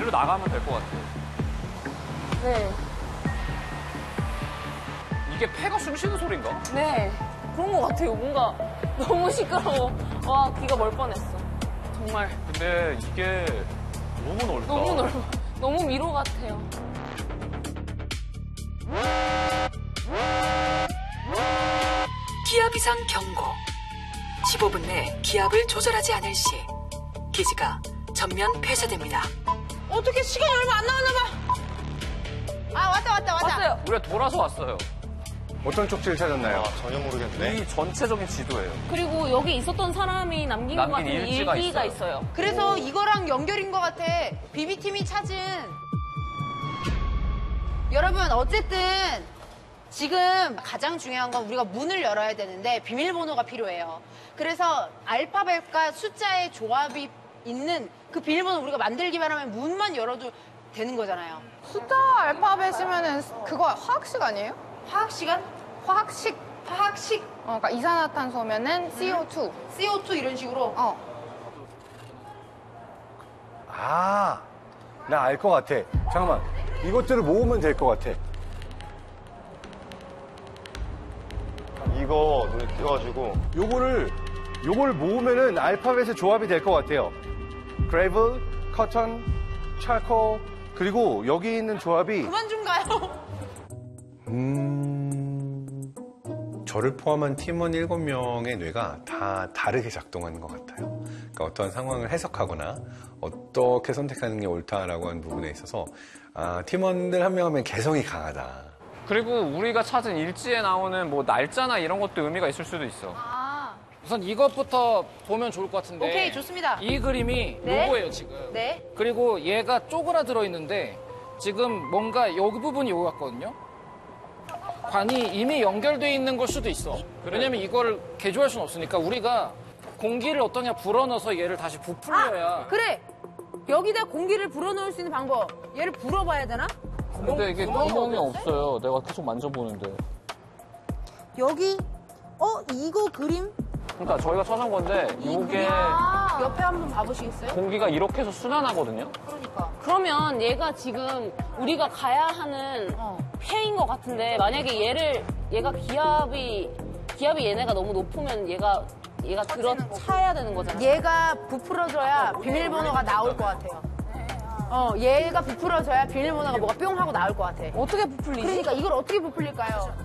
일로 나가면 될 것 같아요. 네. 이게 폐가 숨 쉬는 소린가? 네. 그런 것 같아요. 뭔가 너무 시끄러워. 와, 귀가 멀 뻔했어. 정말. 근데 이게 너무 넓다. 너무 넓어. 너무 미로 같아요. 기압 이상 경고. 15분 내 기압을 조절하지 않을 시 기지가 전면 폐쇄됩니다. 어떻게 시간이 얼마 안 남았나 봐. 아, 왔다. 왔어요. 우리가 돌아서 왔어요. 어떤 쪽지를 찾았나요? 전혀 모르겠네. 이 전체적인 지도예요. 그리고 여기 있었던 사람이 남긴 것 같은 일지가 일기가 있어요. 그래서 이거랑 연결인 것 같아. 비비팀이 찾은. 여러분, 어쨌든 지금 가장 중요한 건 우리가 문을 열어야 되는데 비밀번호가 필요해요. 그래서 알파벳과 숫자의 조합이 있는 그 비밀번호 우리가 만들기만 하면 문만 열어도 되는 거잖아요. 숫자 알파벳이면은 그거 화학식 아니에요? 화학 시간? 화학식. 화학식? 그러니까 이산화탄소면은 CO2. CO2 이런 식으로? 아, 나 알 것 같아. 잠깐만. 이것들을 모으면 될 것 같아. 이거 눈에 띄어가지고 요걸 모으면은 알파벳의 조합이 될 것 같아요. gravel, cotton, charcoal, 그리고 여기 있는 조합이 그만 좀 가요. 저를 포함한 팀원 7명의 뇌가 다 다르게 작동하는 것 같아요. 그러니까 어떤 상황을 해석하거나 어떻게 선택하는 게 옳다라고 하는 부분에 있어서 팀원들 한 명 하면 개성이 강하다. 그리고 우리가 찾은 일지에 나오는 뭐 날짜나 이런 것도 의미가 있을 수도 있어. 우선 이것부터 보면 좋을 것 같은데. 오케이, 좋습니다. 이 그림이 네. 로고예요, 지금. 네. 그리고 얘가 쪼그라들어 있는데 지금 뭔가 여기 부분이 여기 같거든요. 관이 이미 연결돼 있는 걸 수도 있어. 왜냐면 이거를 개조할 수는 없으니까 우리가 공기를 어떠냐 불어넣어서 얘를 다시 부풀려야. 그래. 여기다 공기를 불어넣을 수 있는 방법. 얘를 불어봐야 되나? 근데 이게 구멍이 없어요. 내가 계속 만져보는데. 여기 이거 그림? 그러니까 저희가 찾은 건데 이게 옆에 한번 봐보시겠어요? 공기가 이렇게 해서 순환하거든요. 그러니까. 그러면 얘가 지금 우리가 가야 하는 폐인 것 같은데 만약에 얘가 기압이 얘네가 너무 높으면 얘가 들어차야 되는 거잖아요. 얘가 부풀어져야 비밀번호가 나올 것 같아요. 얘가 부풀어져야 비밀번호가 뭐가 뿅 하고 나올 것 같아. 어떻게 부풀리지? 그러니까 이걸 어떻게 부풀릴까요?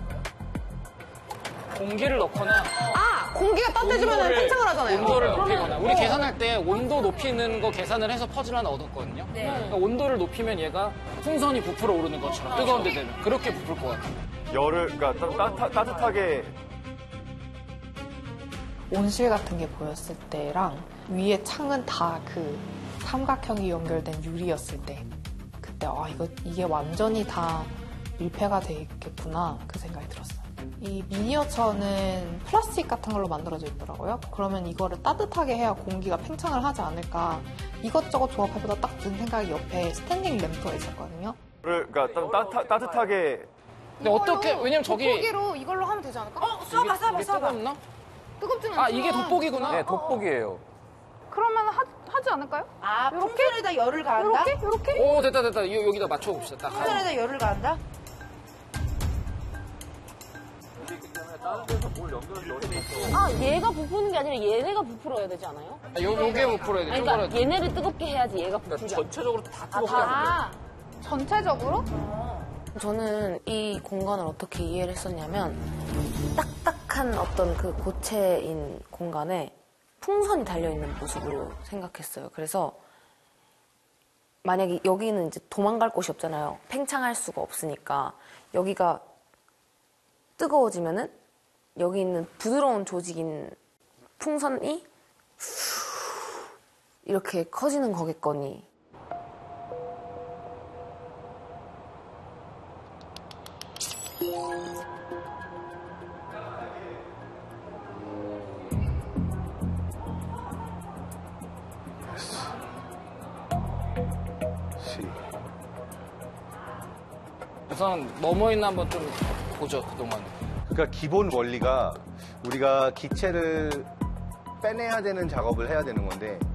공기를 넣거나 공기가 따뜻해지면 팽창을 하잖아요. 온도를 높이거나. 우리 계산할 때 온도 높이는 거 계산을 해서 퍼즐 하나 얻었거든요. 그러니까 온도를 높이면 얘가 풍선이 부풀어 오르는 것처럼 뜨거운 데 되면 그렇게 부풀 것 같아요. 그러니까 따뜻하게 온실 같은 게 보였을 때랑 위에 창은 다 그 삼각형이 연결된 유리였을 때 그때 이게 완전히 다 밀폐가 돼 있겠구나 그 생각이 들었어요. 이 미니어처는 플라스틱 같은 걸로 만들어져 있더라고요. 그러면 이거를 따뜻하게 해야 공기가 팽창을 하지 않을까 이것저것 조합해보다 딱 든 생각이 옆에 스탠딩 램프가 있었거든요. 그러니까 따뜻하게. 근데 어떻게 왜냐면 저기 돋보기로 이걸로 하면 되지 않을까? 쏴봐. 뜨겁나? 뜨겁지는 않지만. 이게 돋보기구나. 네, 돋보기예요. 그러면 하지 않을까요? 풍선에다 열을 가한다? 요렇게? 오 됐다. 여기다 맞춰봅시다. 딱. 풍선에다 열을 가한다? 얘가 부푸는 게 아니라 얘네가 부풀어야 되지 않아요? 요게 부풀어야 돼. 아니, 그러니까 얘네를 뜨겁게 해야지 얘가 부풀지 않아. 전체적으로 다 뜨겁게 하는 전체적으로? 저는 이 공간을 어떻게 이해를 했었냐면 딱딱한 어떤 그 고체인 공간에 풍선이 달려있는 모습으로 생각했어요. 그래서 만약에 여기는 이제 도망갈 곳이 없잖아요. 팽창할 수가 없으니까 여기가 뜨거워지면은 여기 있는 부드러운 조직인 풍선이 이렇게 커지는 거겠거니. 우선 뭐뭐 있나 한번 좀 보죠, 그동안. 그러니까 기본 원리가 우리가 기체를 빼내야 되는 작업을 해야 되는 건데